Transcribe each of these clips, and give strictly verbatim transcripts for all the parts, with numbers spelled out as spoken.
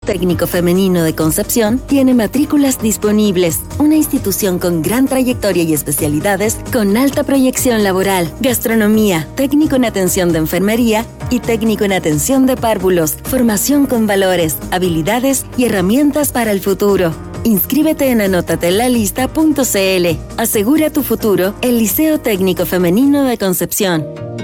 Técnico Femenino de Concepción tiene matrículas disponibles. Una institución con gran trayectoria y especialidades con alta proyección laboral. Gastronomía, técnico en atención de enfermería y técnico en atención de párvulos. Formación con valores, habilidades y herramientas para el futuro. Inscríbete en anotatelalista punto c l. Asegura tu futuro, el Liceo Técnico Femenino de Concepción.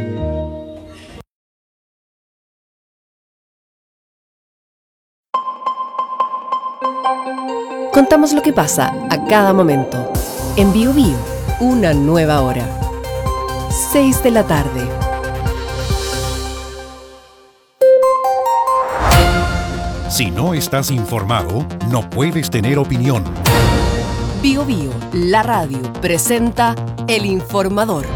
Contamos lo que pasa a cada momento. En Bio Bio, una nueva hora. seis de la tarde. Si no estás informado, no puedes tener opinión. Bio Bio, la radio, presenta El Informador.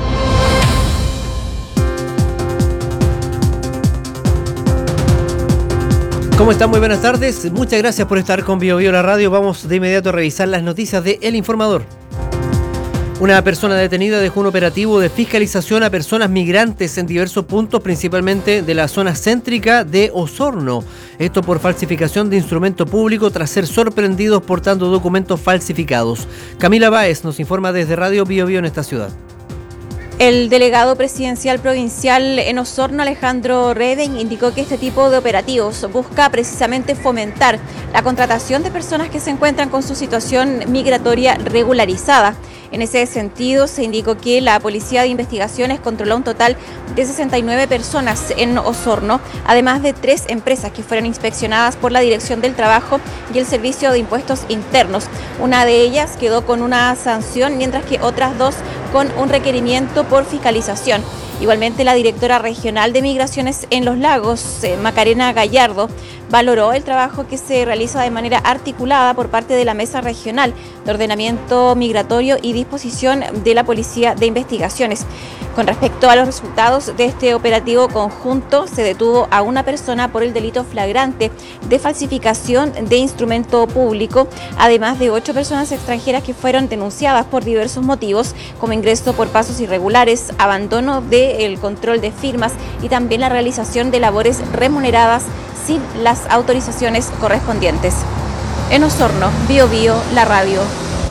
¿Cómo están? Muy buenas tardes. Muchas gracias por estar con Bio Bio la radio. Vamos de inmediato a revisar las noticias de El Informador. Una persona detenida dejó un operativo de fiscalización a personas migrantes en diversos puntos, principalmente de la zona céntrica de Osorno. Esto por falsificación de instrumento público tras ser sorprendidos portando documentos falsificados. Camila Báez nos informa desde Radio Bio Bio en esta ciudad. El delegado presidencial provincial en Osorno, Alejandro Reden, indicó que este tipo de operativos busca precisamente fomentar la contratación de personas que se encuentran con su situación migratoria regularizada. En ese sentido, se indicó que la Policía de Investigaciones controló un total de sesenta y nueve personas en Osorno, además de tres empresas que fueron inspeccionadas por la Dirección del Trabajo y el Servicio de Impuestos Internos. Una de ellas quedó con una sanción, mientras que otras dos con un requerimiento por fiscalización. Igualmente, la directora regional de Migraciones en Los Lagos, eh, Macarena Gallardo, valoró el trabajo que se realiza de manera articulada por parte de la Mesa Regional de Ordenamiento Migratorio y Disposición de la Policía de Investigaciones. Con respecto a los resultados de este operativo conjunto, se detuvo a una persona por el delito flagrante de falsificación de instrumento público, además de ocho personas extranjeras que fueron denunciadas por diversos motivos, como ingreso por pasos irregulares, abandono del control de firmas y también la realización de labores remuneradas sin las autorizaciones correspondientes. En Osorno, Bio Bio, la radio.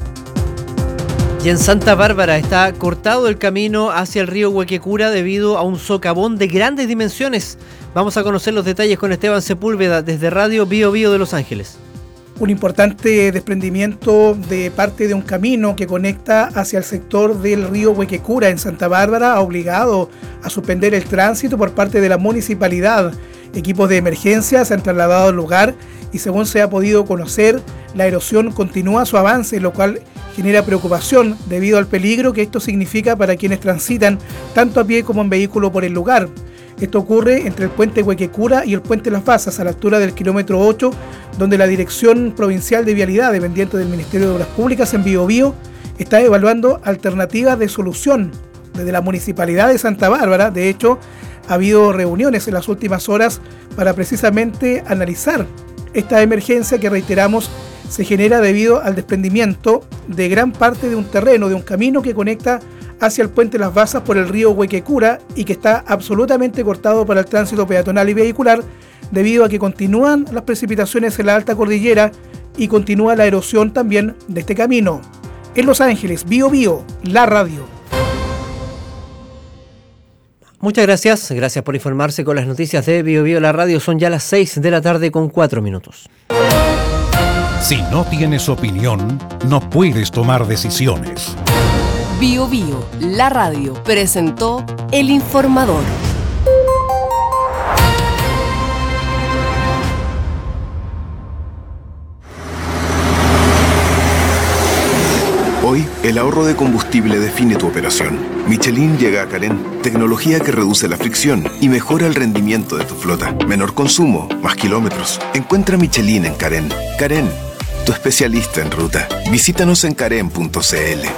Y en Santa Bárbara está cortado el camino hacia el río Huequecura debido a un socavón de grandes dimensiones. Vamos a conocer los detalles con Esteban Sepúlveda desde Radio Bio Bio de Los Ángeles. Un importante desprendimiento de parte de un camino que conecta hacia el sector del río Huequecura en Santa Bárbara ha obligado a suspender el tránsito por parte de la municipalidad. Equipos de emergencia se han trasladado al lugar y, según se ha podido conocer, la erosión continúa su avance, lo cual genera preocupación debido al peligro que esto significa para quienes transitan tanto a pie como en vehículo por el lugar. Esto ocurre entre el puente Huequecura y el puente Las Bazas, a la altura del kilómetro ocho, donde la Dirección Provincial de Vialidad, dependiente del Ministerio de Obras Públicas en Bio Bio, está evaluando alternativas de solución. Desde la Municipalidad de Santa Bárbara, de hecho, ha habido reuniones en las últimas horas para precisamente analizar esta emergencia que, reiteramos, se genera debido al desprendimiento de gran parte de un terreno, de un camino que conecta hacia el puente Las Bazas por el río Huequecura y que está absolutamente cortado para el tránsito peatonal y vehicular debido a que continúan las precipitaciones en la alta cordillera y continúa la erosión también de este camino. En Los Ángeles, Bio Bio, la radio. Muchas gracias, gracias por informarse con las noticias de Bio Bio la radio. Son ya las seis de la tarde con cuatro minutos. Si no tienes opinión, no puedes tomar decisiones. Bio Bio, la radio, presentó El Informador. Hoy, el ahorro de combustible define tu operación. Michelin llega a Carén, tecnología que reduce la fricción y mejora el rendimiento de tu flota. Menor consumo, más kilómetros. Encuentra Michelin en Carén. Carén, tu especialista en ruta. Visítanos en carén punto c l.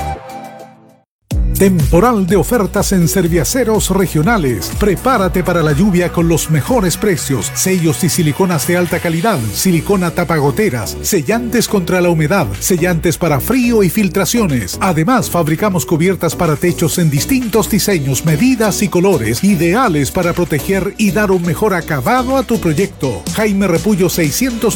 Temporal de ofertas en Serviaceros Regionales. Prepárate para la lluvia con los mejores precios. Sellos y siliconas de alta calidad. Silicona tapagoteras. Sellantes contra la humedad. Sellantes para frío y filtraciones. Además, fabricamos cubiertas para techos en distintos diseños, medidas y colores, ideales para proteger y dar un mejor acabado a tu proyecto. Jaime Repullo seiscientos